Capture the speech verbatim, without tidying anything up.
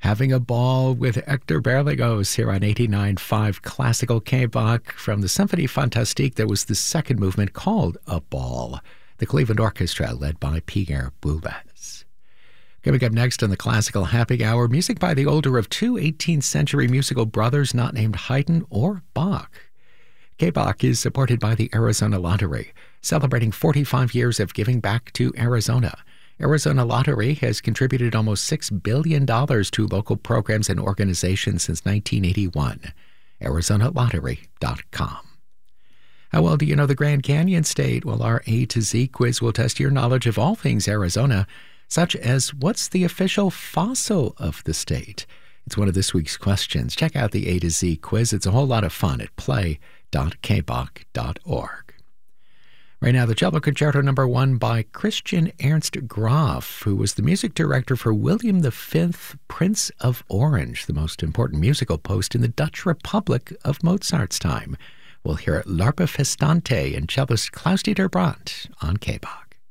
Having a Ball with Hector Berlioz here on eighty-nine point five Classical K-Bach from the Symphonie Fantastique. There was the second movement called A Ball. The Cleveland Orchestra led by Pierre Boulez. Coming up next on the Classical Happy Hour, music by the older of two eighteenth century musical brothers not named Haydn or Bach. K-Bach is supported by the Arizona Lottery, celebrating forty-five years of giving back to Arizona. Arizona Lottery has contributed almost six billion dollars to local programs and organizations since nineteen eighty-one. Arizona Lottery dot com. How well do you know the Grand Canyon State? Well, our A to Z quiz will test your knowledge of all things Arizona, such as what's the official fossil of the state? It's one of this week's questions. Check out the A to Z quiz. It's a whole lot of fun at play dot k bach dot org. Right now, the Cello Concerto number one by Christian Ernst Graf, who was the music director for William the Fifth, Prince of Orange, the most important musical post in the Dutch Republic of Mozart's time. We'll hear it L'Arpa Festante and cellist Klaus-Dieter Brandt on K-Bach.